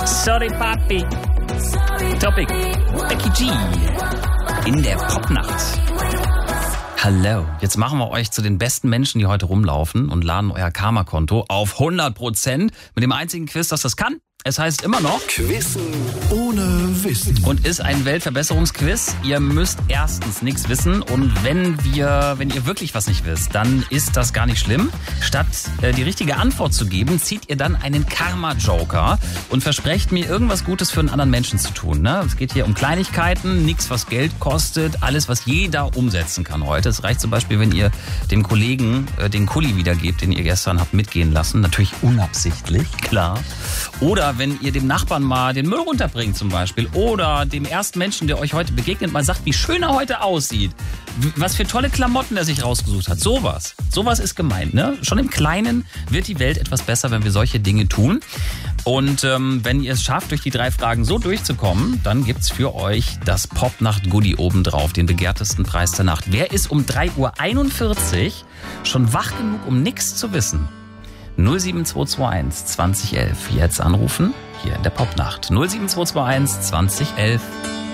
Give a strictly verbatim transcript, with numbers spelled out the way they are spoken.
Sorry, Papi. Topic. Becky G. In der Popnacht. Hallo. Jetzt machen wir euch zu den besten Menschen, die heute rumlaufen und laden euer Karma-Konto auf hundert Prozent mit dem einzigen Quiz, das das kann. Es heißt immer noch Quizzen ohne Wissen. Und ist ein Weltverbesserungsquiz. Ihr müsst erstens nichts wissen und wenn wir, wenn ihr wirklich was nicht wisst, dann ist das gar nicht schlimm. Statt äh, die richtige Antwort zu geben, zieht ihr dann einen Karma-Joker und versprecht mir irgendwas Gutes für einen anderen Menschen zu tun. Ne? Es geht hier um Kleinigkeiten, nichts was Geld kostet, alles was jeder umsetzen kann heute. Es reicht zum Beispiel, wenn ihr dem Kollegen äh, den Kuli wiedergebt, den ihr gestern habt mitgehen lassen. Natürlich unabsichtlich, klar. Oder wenn ihr dem Nachbarn mal den Müll runterbringt zum Beispiel. Oder dem ersten Menschen, der euch heute begegnet, mal sagt, wie schön er heute aussieht. Was für tolle Klamotten er sich rausgesucht hat. Sowas. Sowas ist gemeint, ne? Schon im Kleinen wird die Welt etwas besser, wenn wir solche Dinge tun. Und ähm, wenn ihr es schafft, durch die drei Fragen so durchzukommen, dann gibt's für euch das Popnacht-Goodie obendrauf, den begehrtesten Preis der Nacht. Wer ist um drei Uhr einundvierzig schon wach genug, um nichts zu wissen? null sieben zwei zwei eins zwanzig elf. Jetzt anrufen, hier in der Popnacht. null sieben zwei zwei eins zwanzig elf.